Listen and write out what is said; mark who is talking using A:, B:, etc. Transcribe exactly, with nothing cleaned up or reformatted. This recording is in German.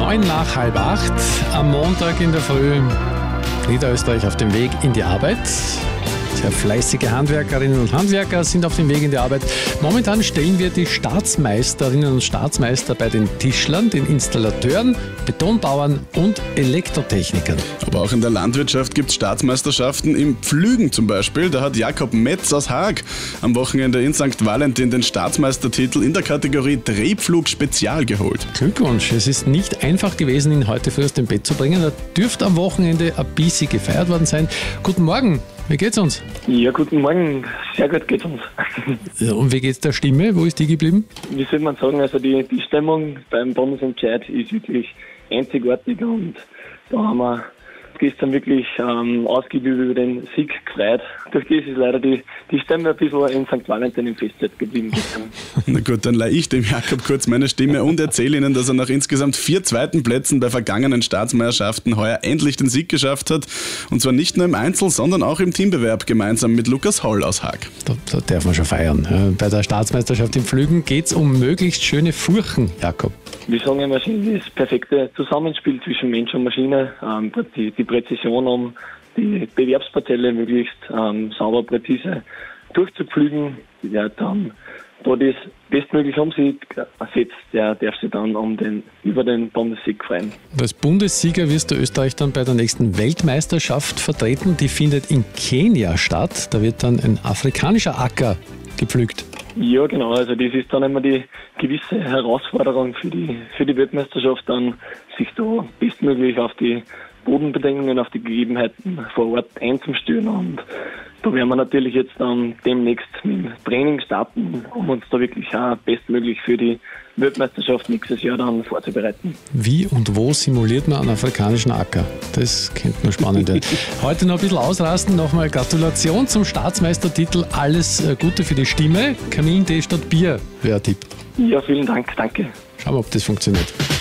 A: Neun nach halb acht am Montag in der Früh. Niederösterreich auf dem Weg in die Arbeit. Sehr fleißige Handwerkerinnen und Handwerker sind auf dem Weg in die Arbeit. Momentan stellen wir die Staatsmeisterinnen und Staatsmeister bei den Tischlern, den Installateuren, Betonbauern und Elektrotechnikern.
B: Aber auch in der Landwirtschaft gibt es Staatsmeisterschaften im Pflügen zum Beispiel. Da hat Jakob Metz aus Haag am Wochenende in Sankt Valentin den Staatsmeistertitel in der Kategorie Drehpflug Spezial geholt.
A: Glückwunsch, es ist nicht einfach gewesen, ihn heute früh aus dem Bett zu bringen. Er dürfte am Wochenende ein bisschen gefeiert worden sein. Guten Morgen. Wie geht's uns?
C: Ja, guten Morgen. Sehr gut geht's uns.
A: Ja, und wie geht's der Stimme? Wo ist die geblieben?
C: Wie soll man sagen, also die, die Stimmung beim Bundesentscheid ist wirklich einzigartig und da haben wir gestern wirklich ähm, ausgiebig über den Sieg gefreut. Durch das ist leider die, die Stimme ein bisschen in Sankt Valentin im Festzeit geblieben.
B: Na gut, dann leih ich dem Jakob kurz meine Stimme und erzähle Ihnen, dass er nach insgesamt vier zweiten Plätzen bei vergangenen Staatsmeisterschaften heuer endlich den Sieg geschafft hat. Und zwar nicht nur im Einzel, sondern auch im Teambewerb gemeinsam mit Lukas Holl aus Haag.
A: Da, da darf man schon feiern. Bei der Staatsmeisterschaft im Pflügen geht es um möglichst schöne Furchen, Jakob.
C: Wir sagen immer, Maschine ist das perfekte Zusammenspiel zwischen Mensch und Maschine. Ähm, die, die Präzision, um die Bewerbsparzelle möglichst ähm, sauber, präzise durchzupflügen. Ja, dann, da das bestmöglich umsetzt, der darf sich dann um den, über den Bundessieg freuen.
A: Als Bundessieger wirst du Österreich dann bei der nächsten Weltmeisterschaft vertreten. Die findet in Kenia statt. Da wird dann ein afrikanischer Acker gepflügt.
C: Ja, genau. Also das ist dann immer die gewisse Herausforderung für die für die Weltmeisterschaft, dann sich da bestmöglich auf die Bodenbedingungen, auf die Gegebenheiten vor Ort einzustellen. Und da werden wir natürlich jetzt dann demnächst mit dem Training starten, um uns da wirklich auch bestmöglich für die Weltmeisterschaft nächstes Jahr dann vorzubereiten.
A: Wie und wo simuliert man einen afrikanischen Acker? Das kennt man spannend. Heute noch ein bisschen ausrasten. Nochmal Gratulation zum Staatsmeistertitel. Alles Gute für die Stimme. Kamillentee statt Bier wäre ein Tipp.
C: Ja, vielen Dank. Danke.
A: Schauen wir, ob das funktioniert.